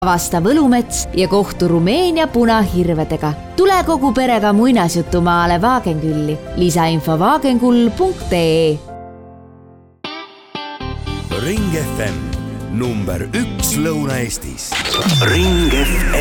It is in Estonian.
avasta Võlumets ja kohtu Rumeenia punahirvedega. Tule kogu perega muinasjutumaale Vaagenkülli. Lisainfo vaagenkull.ee. Ring FM number 1 Lõuna-Eestis. Ring FM.